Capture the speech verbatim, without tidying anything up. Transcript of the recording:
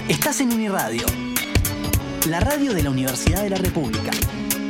Estás en Uniradio, la radio de la Universidad de la República.